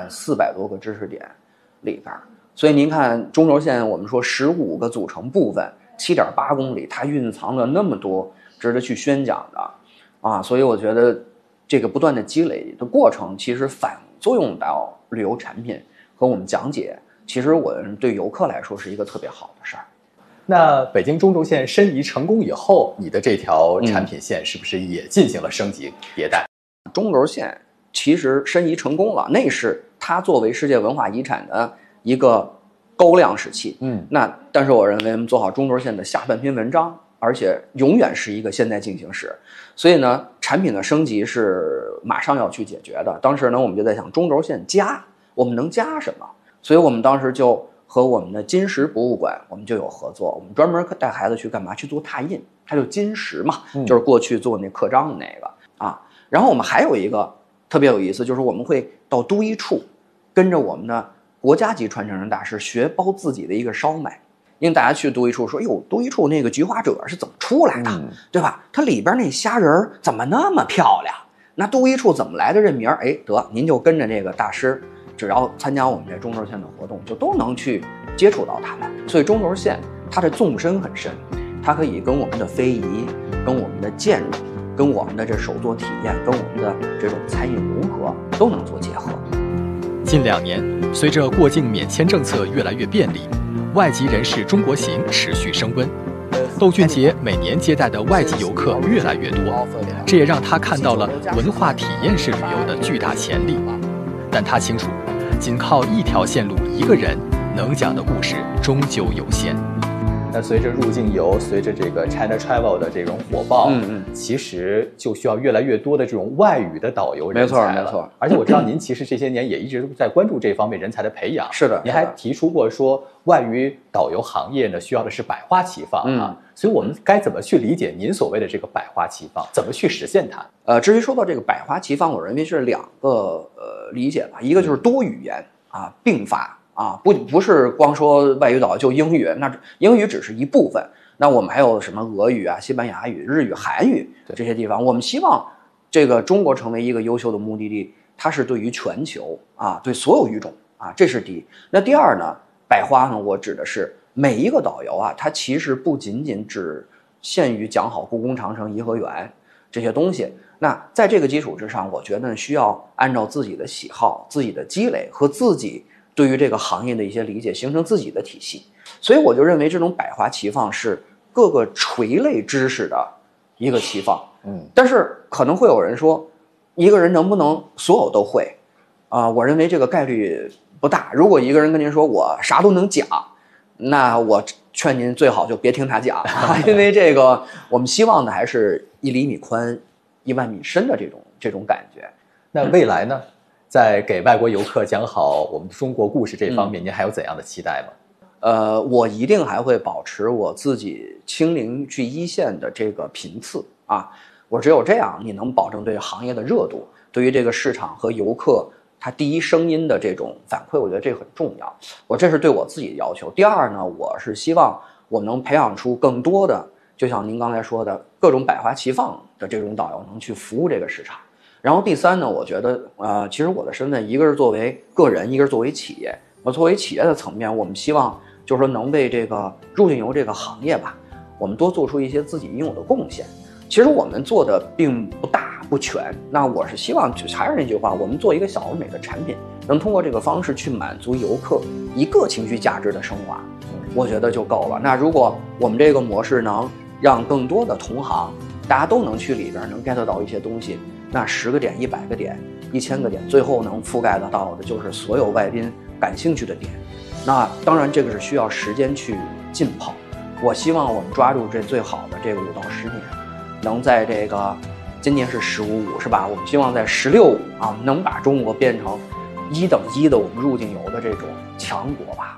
400多个知识点里边。所以您看中轴线，我们说15个组成部分，7.8公里，它蕴藏了那么多值得去宣讲的啊。所以我觉得这个不断的积累的过程，其实反作用到旅游产品和我们讲解，其实我对游客来说是一个特别好的事儿。 那北京中轴线申遗成功以后，你的这条产品线是不是也进行了升级迭代？ 中轴线其实申遗成功了，那是它作为世界文化遗产的一个高亮时期。但是我认为我们做好中轴线的下半篇文章，而且永远是一个现在进行时。所以呢，产品的升级是马上要去解决的。当时呢，我们就在想中轴线加，我们能加什么？所以我们当时就和我们的金石博物馆，我们就有合作，我们专门带孩子去干嘛？去做拓印，它就金石嘛，就是过去做那刻章的那个啊。然后我们还有一个特别有意思，就是我们会到都一处，跟着我们的国家级传承人大师学包自己的一个烧麦。因为大家去都一处说，哟，都一处那个菊花褶是怎么出来的，对吧？它里边那虾仁怎么那么漂亮？那都一处怎么来的这名儿？哎，得您就跟着这个大师。只要参加我们这中轴线的活动，就都能去接触到他们。所以中轴线它的纵深很深，它可以跟我们的非遗、跟我们的建筑、跟我们的这手作体验、跟我们的这种餐饮融合都能做结合。 近2年，随着过境免签政策越来越便利，外籍人士中国行持续升温。窦俊杰每年接待的外籍游客越来越多，这也让他看到了文化体验式旅游的巨大潜力。但他清楚，仅靠一条线路一个人能讲的故事终究有限。 那随着入境游，随着这个 China Travel 的这种火爆，其实就需要越来越多的这种外语的导游人才了。 没错。 而且我知道您其实这些年也一直在关注这方面人才的培养。 是的。 您还提出过说，外语导游行业呢需要的是百花齐放啊。所以我们该怎么去理解您所谓的这个百花齐放？怎么去实现它？ 至于说到这个百花齐放，我认为是2个理解吧，一个就是多语言啊并发。不是光说外语导游就英语，那英语只是一部分。那我们还有什么俄语啊、西班牙语、日语、韩语这些地方，我们希望这个中国成为一个优秀的目的地，它是对于全球啊，对所有语种啊，这是第一。那第二呢，百花呢，我指的是每一个导游啊，他其实不仅仅只限于讲好故宫、长城、颐和园这些东西。那在这个基础之上，我觉得需要按照自己的喜好、自己的积累和自己对于这个行业的一些理解，形成自己的体系。所以我就认为这种百花齐放是各个垂类知识的一个齐放。但是可能会有人说，一个人能不能所有都会我认为这个概率不大。如果一个人跟您说我啥都能讲，那我劝您最好就别听他讲因为这个我们希望的还是1厘米宽1万米深的这种感觉。 那未来呢，在给外国游客讲好我们中国故事这方面，您还有怎样的期待吗？ 我一定还会保持我自己亲临去一线的这个频次啊。我只有这样，你能保证对行业的热度，对于这个市场和游客他第一声音的这种反馈，我觉得这很重要。这是对我自己的要求。第二呢，我是希望我们能培养出更多的，就像您刚才说的各种百花齐放的这种导游，能去服务这个市场。然后第三呢，我觉得其实我的身份一个是作为个人，一个是作为企业。我作为企业的层面，我们希望就是说能为这个入境游这个行业吧，我们多做出一些自己应有的贡献。其实我们做的并不大不全，那我是希望还是那句话，我们做一个小而美的产品，能通过这个方式去满足游客一个情绪价值的升华，我觉得就够了。那如果我们这个模式能让更多的同行大家都能去里边能 get 到一些东西，那10个点、100个点、1000个点，最后能覆盖得到的就是所有外宾感兴趣的点。那当然这个是需要时间去浸泡，我希望我们抓住这最好的这个5到10年，能在这个今年是15.5是吧？我们希望在16.5能把中国变成1等1的我们入境游的这种强国吧。